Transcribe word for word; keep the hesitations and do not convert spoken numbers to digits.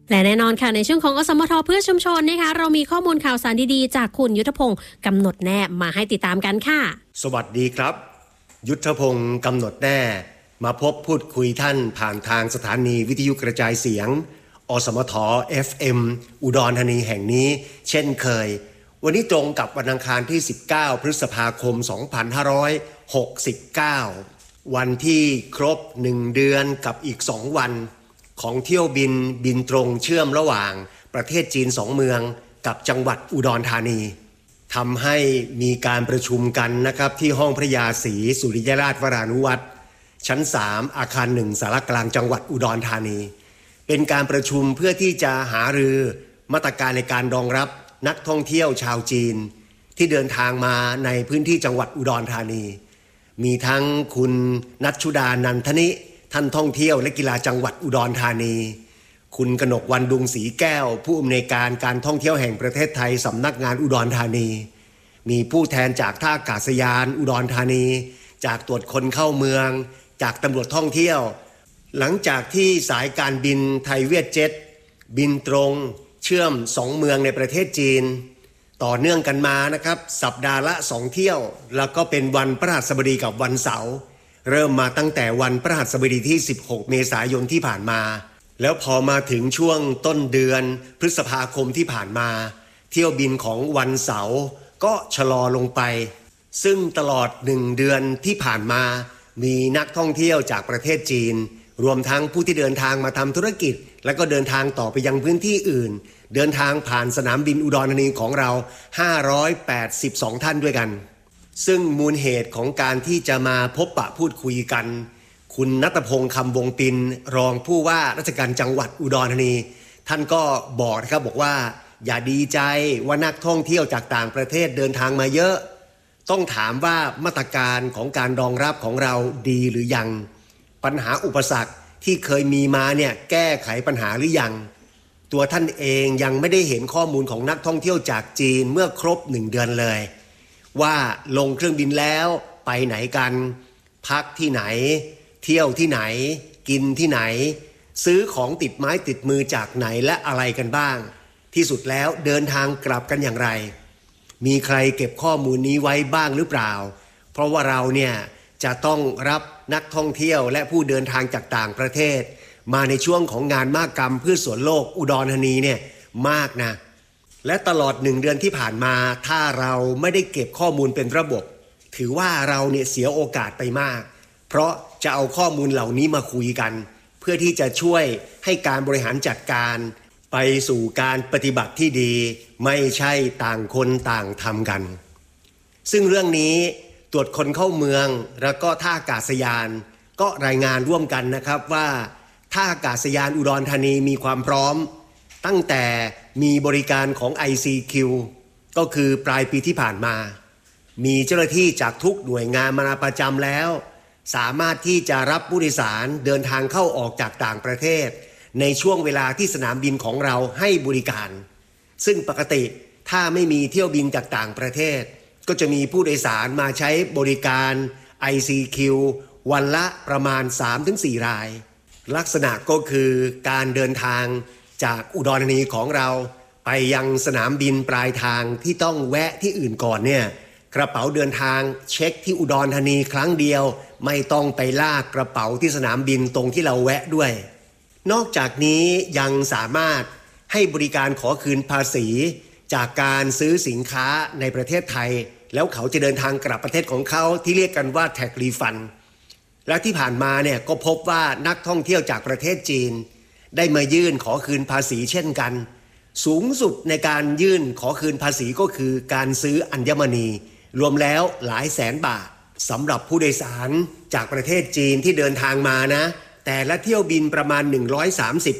และแน่นอนค่ะในช่วงของอสมทเพื่อชุมชนนะคะเรามีข้อมูลข่าวสารดีๆจากคุณยุทธพงศ์กำหนดแน่มาให้ติดตามกันค่ะสวัสดีครับยุทธพงศ์กำหนดแน่มาพบพูดคุยท่านผ่านทางสถานีวิทยุกระจายเสียงอสมท เอฟ เอ็ม อุดรธานีแห่งนี้เช่นเคยวันนี้ตรงกับวันอังคารที่สิบเก้าพฤษภาคมสองพันห้าร้อยหกสิบเก้าวันที่ครบหนึ่งเดือนกับอีกสองวันของเที่ยวบินบินตรงเชื่อมระหว่างประเทศจีนสองเมืองกับจังหวัดอุดรธานีทำให้มีการประชุมกันนะครับที่ห้องพระยาศรีสุริยราชวรานุวัตรชั้นสามอาคารหนึ่งสารกลางจังหวัดอุดรธานีเป็นการประชุมเพื่อที่จะหารือมาตรการในการรองรับนักท่องเที่ยวชาวจีนที่เดินทางมาในพื้นที่จังหวัดอุดรธานีมีทั้งคุณนัชชุดานันทนิท่านท่องเที่ยวและกีฬาจังหวัดอุดรธานีคุณกนกวรรณดุงศรีแก้วผู้อำนวยการการท่องเที่ยวแห่งประเทศไทยสำนักงานอุดรธานีมีผู้แทนจากท่าอากาศยานอุดรธานีจากตรวจคนเข้าเมืองจากตำรวจท่องเที่ยวหลังจากที่สายการบินไทยเวียดเจ็ตบินตรงเชื่อมสองเมืองในประเทศจีนต่อเนื่องกันมานะครับสัปดาห์ละสองเที่ยวแล้วก็เป็นวันพฤหัสบดีกับวันเสาร์เริ่มมาตั้งแต่วันพฤหัสบดีที่สิบหกเมษายนที่ผ่านมาแล้วพอมาถึงช่วงต้นเดือนพฤษภาคมที่ผ่านมาเที่ยวบินของวันเสาร์ก็ชะลอลงไปซึ่งตลอดหนึ่งเดือนที่ผ่านมามีนักท่องเที่ยวจากประเทศจีนรวมทั้งผู้ที่เดินทางมาทำธุรกิจและก็เดินทางต่อไปยังพื้นที่อื่นเดินทางผ่านสนามบินอุดรธานีของเราห้าร้อยแปดสิบสองท่านด้วยกันซึ่งมูลเหตุของการที่จะมาพบปะพูดคุยกันคุณณัฐพงศ์คำวงปินรองผู้ว่าราชการจังหวัดอุดรธานีท่านก็บอกนะครับบอกว่าอย่าดีใจว่านักท่องเที่ยวจากต่างประเทศเดินทางมาเยอะต้องถามว่ามาตรการของการรองรับของเราดีหรือยังปัญหาอุปสรรคที่เคยมีมาเนี่ยแก้ไขปัญหาหรือยังตัวท่านเองยังไม่ได้เห็นข้อมูลของนักท่องเที่ยวจากจีนเมื่อครบหนึ่งเดือนเลยว่าลงเครื่องบินแล้วไปไหนกันพักที่ไหนเที่ยวที่ไหนกินที่ไหนซื้อของติดไม้ติดมือจากไหนและอะไรกันบ้างที่สุดแล้วเดินทางกลับกันอย่างไรมีใครเก็บข้อมูลนี้ไว้บ้างหรือเปล่าเพราะว่าเราเนี่ยจะต้องรับนักท่องเที่ยวและผู้เดินทางจากต่างประเทศมาในช่วงของงานมหกรรมพืชสวนโลกอุดรธานีเนี่ยมากนะและตลอดหนึ่งเดือนที่ผ่านมาถ้าเราไม่ได้เก็บข้อมูลเป็นระบบถือว่าเราเนี่ยเสียโอกาสไปมากเพราะจะเอาข้อมูลเหล่านี้มาคุยกันเพื่อที่จะช่วยให้การบริหารจัดการไปสู่การปฏิบัติที่ดีไม่ใช่ต่างคนต่างทำกันซึ่งเรื่องนี้ตรวจคนเข้าเมืองแล้วก็ท่าอากาศยานก็รายงานร่วมกันนะครับว่าท่าอากาศยานอุดรธานีมีความพร้อมตั้งแต่มีบริการของ ไอ ซี คิว ก็คือปลายปีที่ผ่านมามีเจ้าหน้าที่จากทุกหน่วยงานมาประจำแล้วสามารถที่จะรับผู้โดยสารเดินทางเข้าออกจากต่างประเทศในช่วงเวลาที่สนามบินของเราให้บริการซึ่งปกติถ้าไม่มีเที่ยวบินจากต่างประเทศก็จะมีผู้โดยสารมาใช้บริการ ไอ ซี คิว วันละประมาณ สามถึงสี่ รายลักษณะก็คือการเดินทางจากอุดรธานีของเราไปยังสนามบินปลายทางที่ต้องแวะที่อื่นก่อนเนี่ยกระเป๋าเดินทางเช็คที่อุดรธานีครั้งเดียวไม่ต้องไปลากกระเป๋าที่สนามบินตรงที่เราแวะด้วยนอกจากนี้ยังสามารถให้บริการขอคืนภาษีจากการซื้อสินค้าในประเทศไทยแล้วเขาจะเดินทางกลับประเทศของเขาที่เรียกกันว่า Tax Refund และที่ผ่านมาเนี่ยก็พบว่านักท่องเที่ยวจากประเทศจีนได้มายื่นขอคืนภาษีเช่นกันสูงสุดในการยื่นขอคืนภาษีก็คือการซื้ออัญมณีรวมแล้วหลายแสนบาทสำหรับผู้โดยสารจากประเทศจีนที่เดินทางมานะแต่ละเที่ยวบินประมาณหนึ่งร้อยสามสิบ